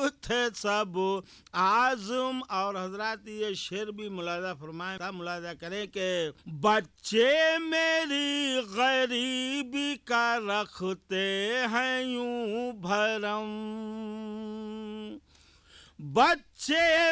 थे सब आज़म। और हजरत ये शेर भी मुलाजा फरमाया, मुलाजा करें कि बच्चे मेरी गरीबी का रखते हैं यूं भरम, बच्चे